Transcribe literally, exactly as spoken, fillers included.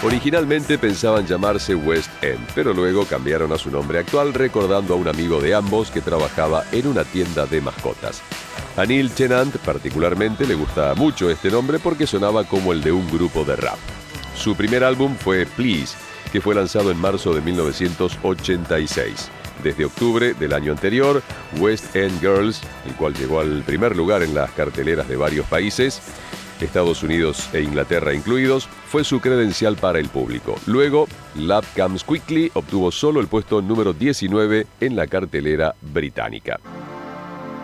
Originalmente pensaban llamarse West End, pero luego cambiaron a su nombre actual, recordando a un amigo de ambos que trabajaba en una tienda de mascotas. A Neil Tennant particularmente le gustaba mucho este nombre porque sonaba como el de un grupo de rap. Su primer álbum fue Please, que fue lanzado en marzo de mil novecientos ochenta y seis. Desde octubre del año anterior, West End Girls, el cual llegó al primer lugar en las carteleras de varios países, Estados Unidos e Inglaterra incluidos, fue su credencial para el público. Luego, Love Comes Quickly obtuvo solo el puesto número diecinueve en la cartelera británica.